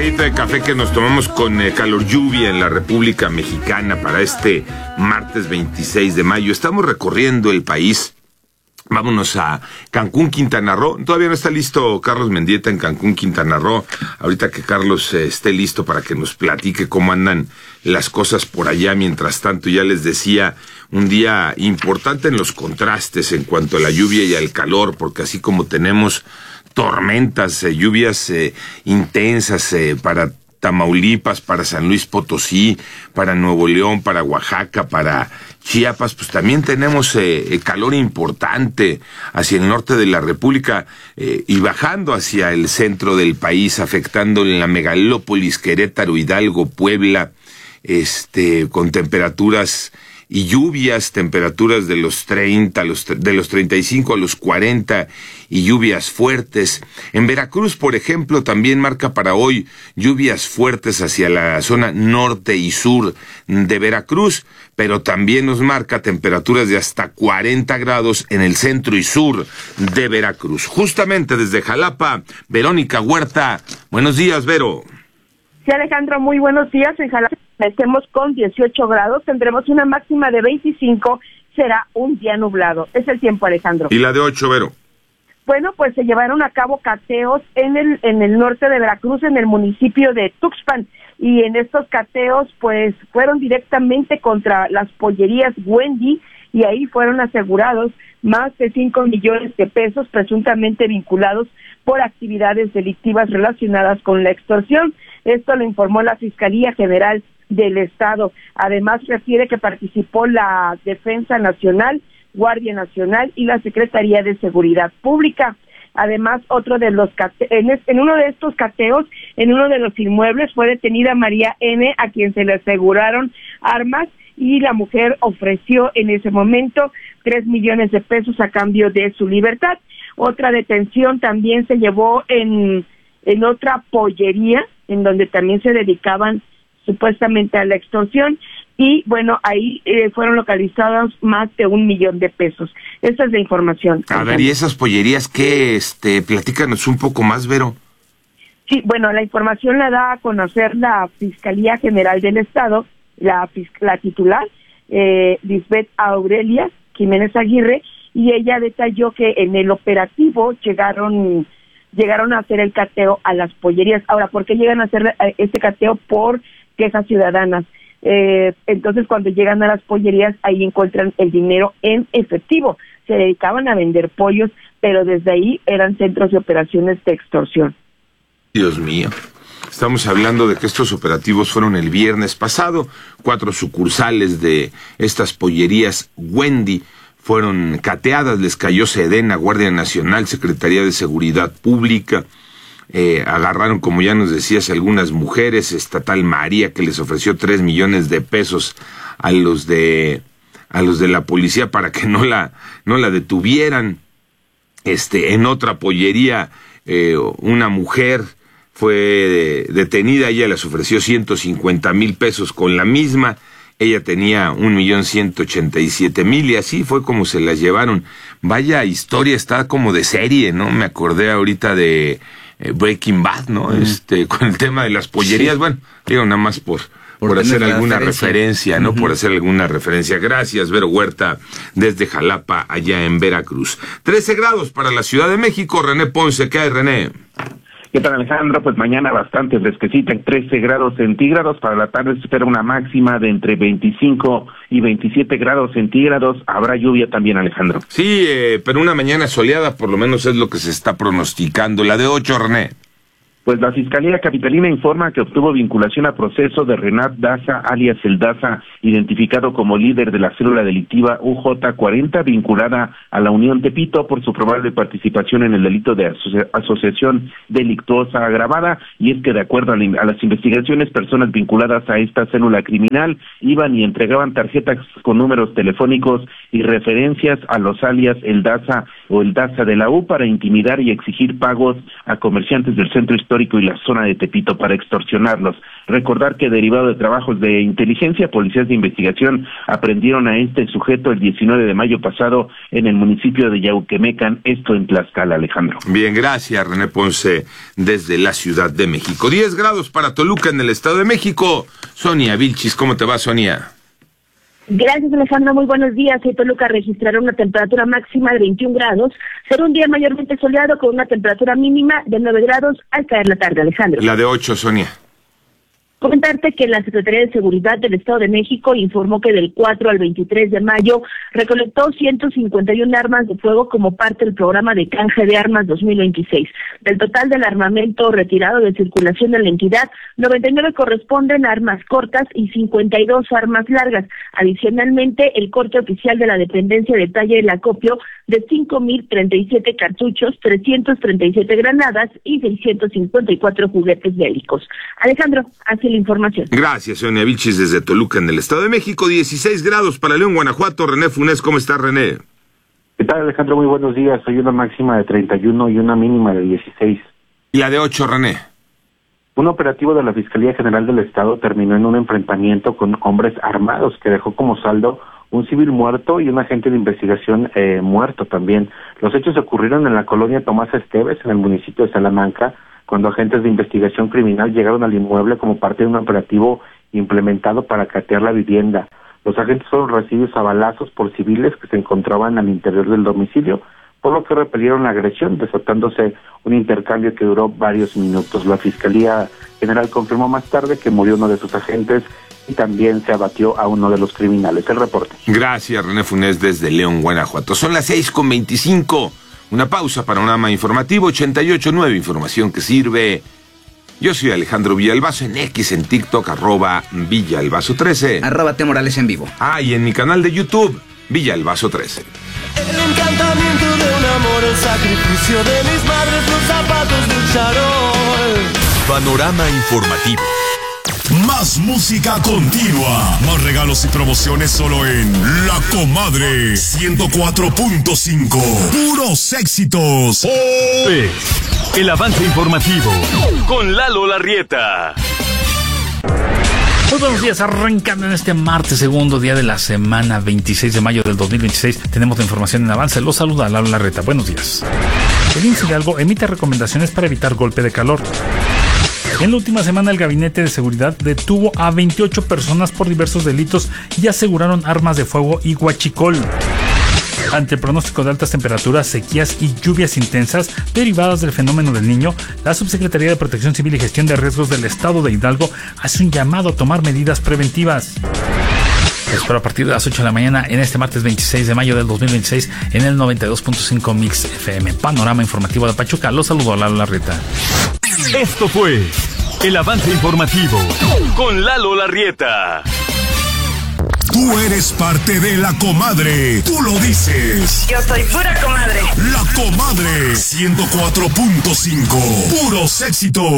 traguito de café que nos tomamos con calor lluvia en la República Mexicana para este martes 26 de mayo. Estamos recorriendo el país. Vámonos a Cancún, Quintana Roo. Todavía no está listo Carlos Mendieta en Cancún, Quintana Roo. Ahorita que Carlos esté listo para que nos platique cómo andan las cosas por allá. Mientras tanto, ya les decía, un día importante en los contrastes en cuanto a la lluvia y al calor, porque así como tenemos tormentas, lluvias intensas para Tamaulipas, para San Luis Potosí, para Nuevo León, para Oaxaca, para Chiapas, pues también tenemos calor importante hacia el norte de la República y bajando hacia el centro del país, afectando la megalópolis, Querétaro, Hidalgo, Puebla, con temperaturas y lluvias, temperaturas de los 30, de los 35 a los 40 y lluvias fuertes. En Veracruz, por ejemplo, también marca para hoy lluvias fuertes hacia la zona norte y sur de Veracruz, pero también nos marca temperaturas de hasta 40 grados en el centro y sur de Veracruz. Justamente desde Jalapa, Verónica Huerta. Buenos días, Vero. Sí, Alejandro, muy buenos días. En Jalapa estemos con 18 grados, tendremos una máxima de 25, será un día nublado. Es el tiempo, Alejandro. ¿Y la de 8, Vero? Bueno, pues se llevaron a cabo cateos en el norte de Veracruz, en el municipio de Tuxpan, y en estos cateos pues fueron directamente contra las pollerías Wendy, y ahí fueron asegurados más de 5 millones de pesos presuntamente vinculados por actividades delictivas relacionadas con la extorsión. Esto lo informó la Fiscalía General del Estado. Además, refiere que participó la Defensa Nacional, Guardia Nacional y la Secretaría de Seguridad Pública. Además, otro de los en uno de estos cateos, en uno de los inmuebles, fue detenida María N., a quien se le aseguraron armas, y la mujer ofreció en ese momento 3 millones de pesos a cambio de su libertad. Otra detención también se llevó en otra pollería, en donde también se dedicaban supuestamente a la extorsión, y bueno, ahí fueron localizados más de 1 millón de pesos. Esta es la información. A ver, ¿y esas pollerías qué? Platícanos un poco más, Vero. Sí, bueno, la información la da a conocer la Fiscalía General del Estado, la titular, Lisbeth Aurelia Jiménez Aguirre, y ella detalló que en el operativo llegaron a hacer el cateo a las pollerías. Ahora, ¿por qué llegan a hacer este cateo? Por quejas ciudadanas. Entonces, cuando llegan a las pollerías, ahí encuentran el dinero en efectivo. Se dedicaban a vender pollos, pero desde ahí eran centros de operaciones de extorsión. Dios mío. Estamos hablando de que estos operativos fueron el viernes pasado. 4 sucursales de estas pollerías Wendy fueron cateadas, les cayó Sedena, Guardia Nacional, Secretaría de Seguridad Pública. Agarraron, como ya nos decías, algunas mujeres, estatal María, que les ofreció 3 millones de pesos a los de la policía para que no la detuvieran. En otra pollería, una mujer fue detenida, ella les ofreció 150,000 pesos con la misma. Ella tenía 1,187,000 y así fue como se las llevaron. Vaya historia, está como de serie, ¿no? Me acordé ahorita de Breaking Bad, ¿no? Con el tema de las pollerías. Sí. Bueno, digo nada más por hacer alguna referencia, ¿no? Por hacer alguna referencia. Gracias, Vero Huerta, desde Jalapa, allá en Veracruz. 13 grados para la Ciudad de México. René Ponce, ¿qué hay, René? ¿Qué tal, Alejandro? Pues mañana bastante fresquecita, 13 grados centígrados. Para la tarde se espera una máxima de entre 25 y 27 grados centígrados. Habrá lluvia también, Alejandro. Sí, pero una mañana soleada por lo menos es lo que se está pronosticando. La de 8, René. Pues la Fiscalía Capitalina informa que obtuvo vinculación a proceso de Renat Daza, alias El Daza, identificado como líder de la célula delictiva UJ40, vinculada a la Unión Tepito por su probable participación en el delito de asociación delictuosa agravada. Y es que de acuerdo a las investigaciones, personas vinculadas a esta célula criminal iban y entregaban tarjetas con números telefónicos y referencias a los alias El Daza o El Daza de la U para intimidar y exigir pagos a comerciantes del centro histórico histórico y la zona de Tepito para extorsionarlos. Recordar que derivado de trabajos de inteligencia, policías de investigación aprendieron a este sujeto el 19 de mayo pasado en el municipio de Yauquemecan, esto en Tlaxcala, Alejandro. Bien, gracias René Ponce desde la Ciudad de México. 10 grados para Toluca en el Estado de México. Sonia Vilchis, ¿cómo te va, Sonia? Gracias, Alejandro. Muy buenos días. Hoy Toluca registrará una temperatura máxima de 21 grados. Será un día mayormente soleado con una temperatura mínima de 9 grados al caer la tarde, Alejandro. La de 8, Sonia. Comentarte que la Secretaría de Seguridad del Estado de México informó que del 4 al 23 de mayo recolectó 151 armas de fuego como parte del programa de canje de armas 2026. Del total del armamento retirado de circulación en la entidad, 99 corresponden a armas cortas y 52 armas largas. Adicionalmente, el corte oficial de la dependencia detalla el acopio de 5,037 cartuchos, 337 granadas y 654 juguetes bélicos. Alejandro, así la información. Gracias, Sonia Vilchis desde Toluca en el Estado de México. 16 grados para León, Guanajuato. René Funes, ¿cómo está, René? ¿Qué tal, Alejandro? Muy buenos días. Hay una máxima de 31 y una mínima de 16. ¿Y la de 8, René? Un operativo de la Fiscalía General del Estado terminó en un enfrentamiento con hombres armados que dejó como saldo un civil muerto y un agente de investigación muerto también. Los hechos ocurrieron en la colonia Tomás Esteves, en el municipio de Salamanca, cuando agentes de investigación criminal llegaron al inmueble como parte de un operativo implementado para catear la vivienda. Los agentes fueron recibidos a balazos por civiles que se encontraban al interior del domicilio, por lo que repelieron la agresión, desatándose un intercambio que duró varios minutos. La Fiscalía General confirmó más tarde que murió uno de sus agentes y también se abatió a uno de los criminales. El reporte. Gracias, René Funes desde León, Guanajuato. Son las 6:25. Una pausa, panorama informativo 88.9, información que sirve. Yo soy Alejandro Villalbazo en X, en TikTok, @Villalbazo13. @T Morales en vivo. Y en mi canal de YouTube, Villalbazo13. El encantamiento de un amor, el sacrificio de mis madres, los zapatos de un charol. Panorama informativo. Más música continua. Más regalos y promociones solo en La Comadre 104.5. Puros éxitos. El avance informativo con Lalo Larrieta. Muy buenos días, arrancando en este martes, segundo día de la semana, 26 de mayo del 2026. Tenemos la información en avance. Los saluda Lalo Larrieta. Buenos días. El IMSS Hidalgo emite recomendaciones para evitar golpe de calor. En la última semana, el Gabinete de Seguridad detuvo a 28 personas por diversos delitos y aseguraron armas de fuego y huachicol. Ante el pronóstico de altas temperaturas, sequías y lluvias intensas derivadas del fenómeno del Niño, la Subsecretaría de Protección Civil y Gestión de Riesgos del Estado de Hidalgo hace un llamado a tomar medidas preventivas. Espero a partir de las 8 de la mañana en este martes 26 de mayo del 2026 en el 92.5 Mix FM. Panorama informativo de Pachuca. Los saludo a Lalo Larrieta. Esto fue el avance informativo con Lalo Larrieta. Tú eres parte de La Comadre. Tú lo dices. Yo soy pura comadre. La Comadre 104.5. Puros éxitos.